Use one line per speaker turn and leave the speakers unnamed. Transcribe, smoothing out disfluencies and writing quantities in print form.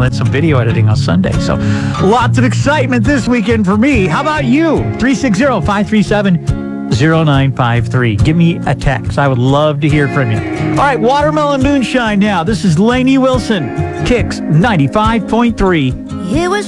then some video editing on Sunday. So lots of excitement this weekend for me. How about you? 360-537-0953. Give me a text. I would love to hear from you. All right, Watermelon Moonshine now. This is Lainey Wilson, Kicks 95.3.
It was